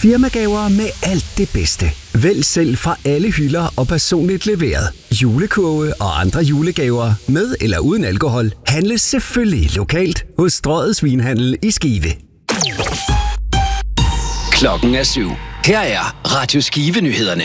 Firmagaver med alt det bedste. Vælg selv fra alle hylder og personligt leveret. Julekurve og andre julegaver med eller uden alkohol handles selvfølgelig lokalt hos Strøget Svinhandel i Skive. Klokken er 7. Her er Radio Skive-nyhederne.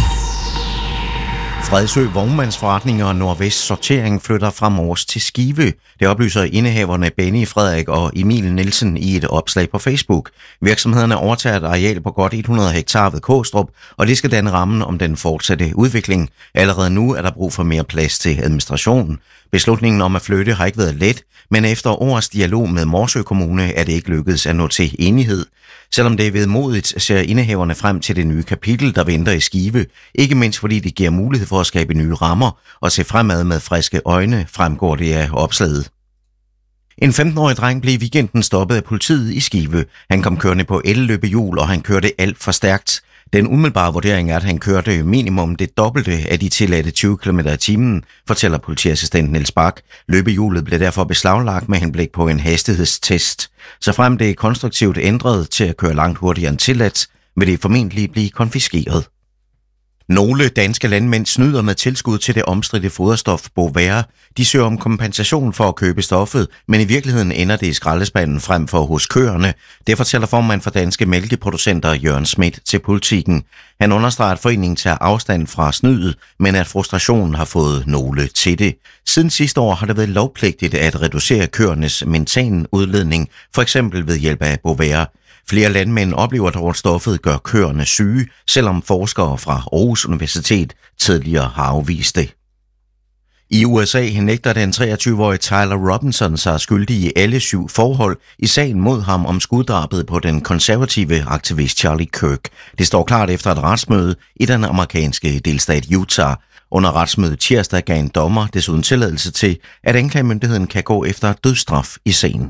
Fredsø Vognmandsforretninger og Nordvest Sortering flytter fra Mors til Skive. Det oplyser indehaverne Benny Frederik og Emil Nielsen i et opslag på Facebook. Virksomhederne overtager et areal på godt 100 hektar ved Kåstrup, og det skal danne rammen om den fortsatte udvikling. Allerede nu er der brug for mere plads til administrationen. Beslutningen om at flytte har ikke været let, men efter års dialog med Morsø Kommune er det ikke lykkedes at nå til enighed. Selvom det er vedmodigt, ser indehaverne frem til det nye kapitel, der venter i Skive. Ikke mindst fordi det giver mulighed for at skabe nye rammer og se fremad med friske øjne, fremgår det af opslaget. En 15-årig dreng blev i weekenden stoppet af politiet i Skive. Han kom kørende på elløbehjul, og han kørte alt for stærkt. Den umiddelbare vurdering er, at han kørte minimum det dobbelte af de tilladte 20 km/t, fortæller politiassistent Niels Bak. Løbehjulet blev derfor beslaglagt med henblik på en hastighedstest. Såfremt det er konstruktivt ændret til at køre langt hurtigere end tilladt, vil det formentlig blive konfiskeret. Nogle danske landmænd snyder med tilskud til det omstridte foderstof Bovaer. De søger om kompensation for at købe stoffet, men i virkeligheden ender det i skraldespanden frem for hos køerne. Det fortæller formand for danske mælkeproducenter Jørgen Schmidt til Politiken. Han understreger, at foreningen tager afstand fra snydet, men at frustrationen har fået nogle til det. Siden sidste år har det været lovpligtigt at reducere køernes metanudledning, for eksempel ved hjælp af Bovaer. Flere landmænd oplever dog, at stoffet gør køerne syge, selvom forskere fra Aarhus Universitet tidligere har afvist det. I USA nægter den 23-årige Tyler Robinson sig skyldig i alle 7 forhold i sagen mod ham om skuddrabet på den konservative aktivist Charlie Kirk. Det står klart efter et retsmøde i den amerikanske delstat Utah. Under retsmødet tirsdag gav en dommer desuden tilladelse til, at anklagemyndigheden kan gå efter dødsstraf i sagen.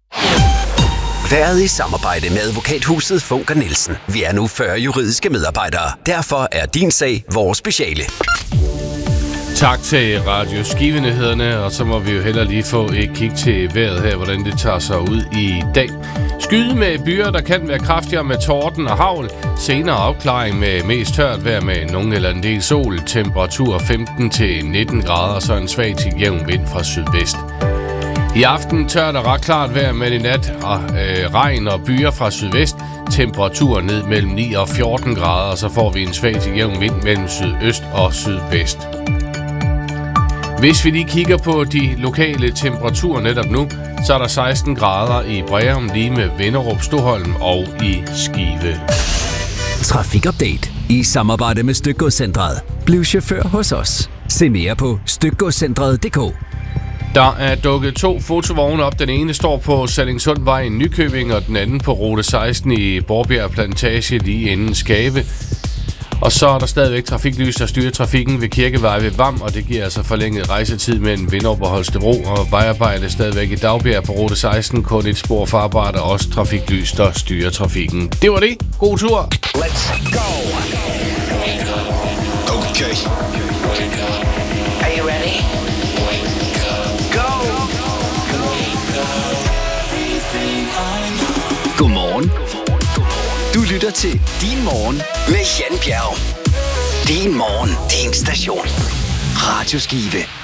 Været i samarbejde med advokathuset Funker Nielsen. Vi er nu 40 juridiske medarbejdere. Derfor er din sag vores speciale. Tak til Radio Skive-nyhederne, og så må vi jo heller lige få et kig til vejret her, hvordan det tager sig ud i dag. Skyde med byer, der kan være kraftigere med torden og hagl. Senere opklaring med mest tørt vejr med nogen eller en del sol. Temperatur 15-19 grader, så en svag til jævn vind fra sydvest. I aften tørt og ret klart vejr med i nat og regn og byer fra sydvest. Temperatur ned mellem 9 og 14 grader, og så får vi en svag til jævn vind mellem sydøst og sydvest. Hvis vi lige kigger på de lokale temperaturer netop nu, så er der 16 grader i Breum, lige med Vinderup, Stoholm og i Skive. Trafikupdate i samarbejde med Stykgodscentret. Bliv chauffør hos os. Se mere på stykgodscentret.dk. Der er dukket 2 fotovogne op. Den ene står på Sallingsundvej i Nykøbing, og den anden på rute 16 i Borbjerg Plantage lige inden Skave. Og så er der stadigvæk trafiklys, der styrer trafikken ved Kirkevej ved Vam, og det giver altså forlænget rejsetid mellem Vinderup og Holstebro, og vejarbejde stadigvæk i Dagbjerg på rute 16, kun et spor farbart, og også trafiklys, der styrer trafikken. Det var det. God tur. Let's go. Okay. Are you ready? Go. Godmorgen. Du lytter til Din Morgen med Jan Bjerg. Din Morgen, din station. Radio Skive.